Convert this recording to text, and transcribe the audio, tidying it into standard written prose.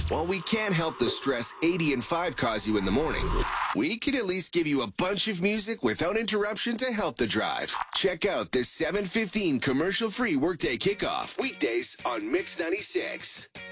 While we can't help the stress 80 and 5 cause you in the morning, we can at least give you a bunch of music without interruption to help the drive. Check out the 7:15 commercial-free Workday Kickoff, weekdays on Mix 96.